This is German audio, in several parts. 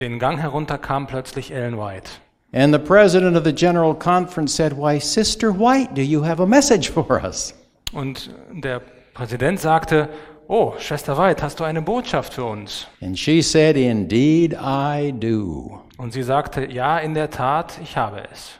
Den Gang herunter kam plötzlich Ellen White. And the president of the General Conference said, "Why, Sister White, do you have a message for us?" Und der Präsident sagte, oh, Schwester White, hast du eine Botschaft für uns? And she said, "Indeed I do. Und sie sagte, ja, in der Tat, ich habe es.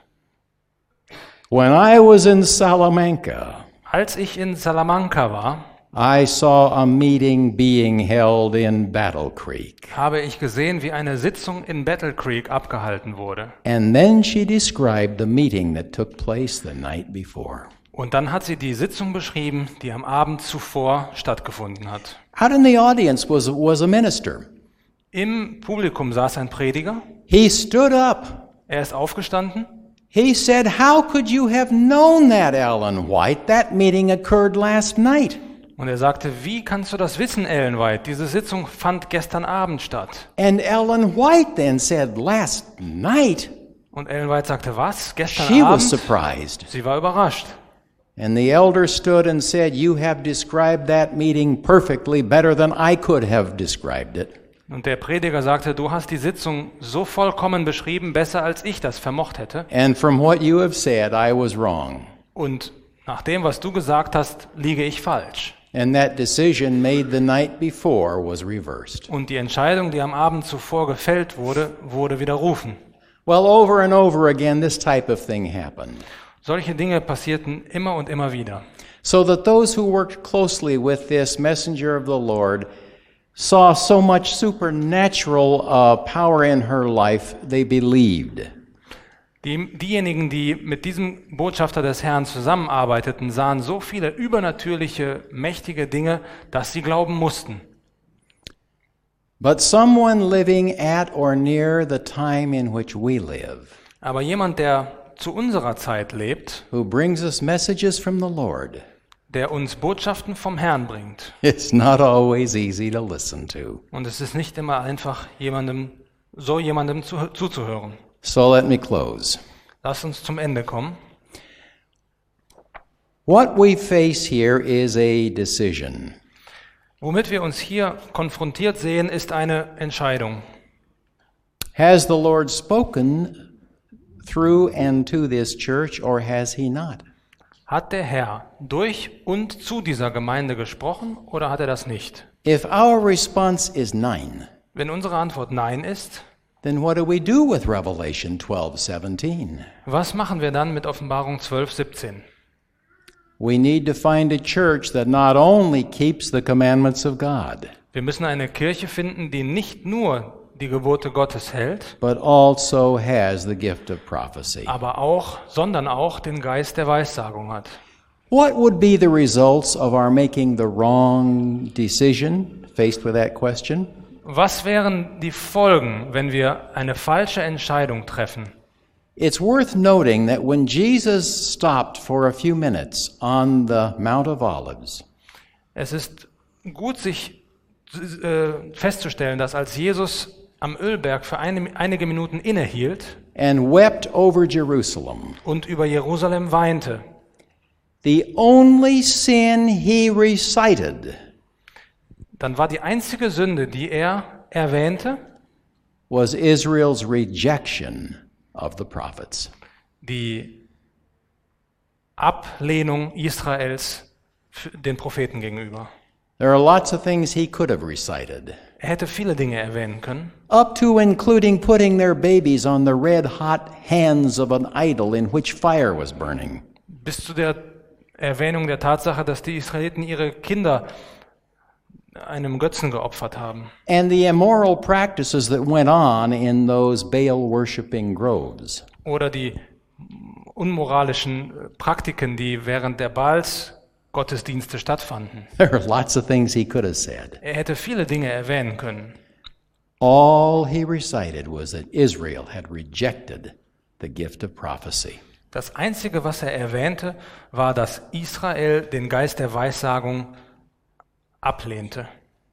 When I was in Salamanca, Als ich in Salamanca war, I saw a meeting being held in Battle Creek." habe ich gesehen, wie eine Sitzung in Battle Creek abgehalten wurde. And then she described the meeting that took place the night before. Und dann hat sie die Sitzung beschrieben, die am Abend zuvor stattgefunden hat. Out in the audience was a minister. Im Publikum saß ein Prediger. He stood up. Er ist aufgestanden. He said, "How could you have known that, Ellen White? That meeting occurred last night." Und er sagte, wie kannst du das wissen, Ellen White? Diese Sitzung fand gestern Abend statt. And Ellen White then said, "Last night?" Und Ellen White sagte, was? Gestern She was Abend? surprised. Sie war überrascht. And the elder stood and said, "You have described that meeting perfectly, better than I could have described it." Und der Prediger sagte, du hast die Sitzung so vollkommen beschrieben, besser als ich das vermocht hätte. And from what you have said, I was wrong. Und nach dem, was du gesagt hast, liege ich falsch. And that decision made the night before was reversed. Und die Entscheidung, die am Abend zuvor gefällt wurde, wurde widerrufen. Well, over and over again, this type of thing happened. Solche Dinge passierten immer und immer wieder. So that those who worked closely with this messenger of the Lord saw so much supernatural power in her life, they believed. Diejenigen, die mit diesem Botschafter des Herrn zusammenarbeiteten, sahen so viele übernatürliche, mächtige Dinge, dass sie glauben mussten. But someone living at or near the time in which we live, Aber jemand, der zu unserer Zeit lebt, who brings us messages from the Lord, der uns Botschaften vom Herrn bringt. it's not always easy to listen to. Und es ist nicht immer einfach, jemandem zuzuhören. So let me close. Lass uns zum Ende kommen. What we face here is a decision. Womit wir uns hier konfrontiert sehen, ist eine Entscheidung. Has the Lord spoken through and to this church, or has he not? Hat der Herr durch und zu dieser Gemeinde gesprochen oder hat er das nicht? If our response is nein, Wenn unsere Antwort Nein ist, then what do we do with Revelation 12:17? was machen wir dann mit Offenbarung 12,17? We need to find a church that not only keeps the commandments of God, Wir müssen eine Kirche finden, die nicht nur die Gebote Gottes hält, but also has the gift of prophecy. sondern auch den Geist der Weissagung hat. What would be the results of our making the wrong decision faced with that question? Was wären die Folgen, wenn wir eine falsche Entscheidung treffen? It's worth noting that when Jesus stopped for a few minutes on the Mount of Olives, Es ist gut, sich festzustellen, dass als Jesus am Ölberg für einige Minuten innehielt and wept over Jerusalem, und über Jerusalem weinte, the only sin he recited dann war die einzige Sünde, die er erwähnte, was Israel's rejection of the prophets. die Ablehnung Israels den Propheten gegenüber. There are lots of things he could have recited, Er hätte viele Dinge erwähnen können, up to including putting their babies on the red-hot hands of an idol in which fire was burning. bis zu der Erwähnung der Tatsache, dass die Israeliten ihre Kinder einem Götzen geopfert haben. And the immoral practices that went on in those Baal-worshipping groves. Oder die unmoralischen Praktiken, die während der Baals-Gottesdienste stattfanden. There are lots of things he could have said. Er hätte viele Dinge erwähnen können. All he recited was that Israel had rejected the gift of prophecy. Das Einzige, was er erwähnte, war, dass Israel den Geist der Weissagung ablehnte.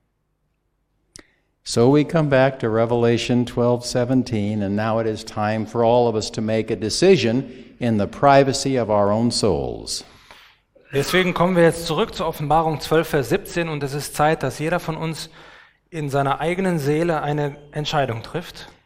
So we come back to Revelation 12:17, and now it is time for all of us to make a decision in the privacy of our own souls. Deswegen kommen wir jetzt zurück zur Offenbarung 12, Vers 17 und es ist Zeit, dass jeder von uns in seiner eigenen Seele eine Entscheidung trifft.